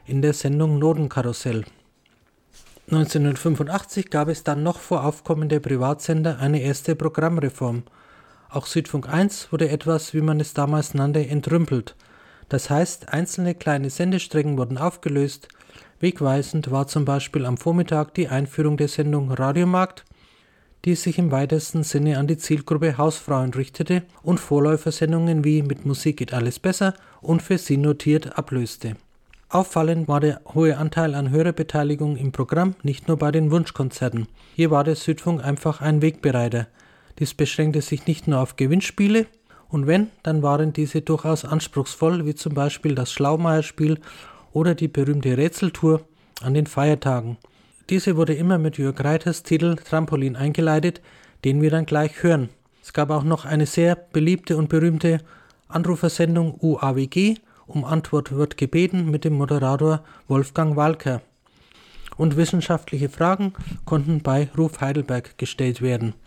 in der Sendung Notenkarussell. 1985 gab es dann noch vor Aufkommen der Privatsender eine erste Programmreform. Auch Südfunk 1 wurde etwas, wie man es damals nannte, entrümpelt. Das heißt, einzelne kleine Sendestrecken wurden aufgelöst. Wegweisend war zum Beispiel am Vormittag die Einführung der Sendung Radiomarkt, die sich im weitesten Sinne an die Zielgruppe Hausfrauen richtete und Vorläufersendungen wie Mit Musik geht alles besser und Für Sie notiert ablöste. Auffallend war der hohe Anteil an Hörerbeteiligung im Programm, nicht nur bei den Wunschkonzerten. Hier war der Südfunk einfach ein Wegbereiter. Dies beschränkte sich nicht nur auf Gewinnspiele, und wenn, dann waren diese durchaus anspruchsvoll, wie zum Beispiel das Schlaumeier-Spiel oder die berühmte Rätseltour an den Feiertagen. Diese wurde immer mit Jörg Reiters Titel Trampolin eingeleitet, den wir dann gleich hören. Es gab auch noch eine sehr beliebte und berühmte Anrufersendung UAWG, um Antwort wird gebeten, mit dem Moderator Wolfgang Walker. Und wissenschaftliche Fragen konnten bei Ruf Heidelberg gestellt werden.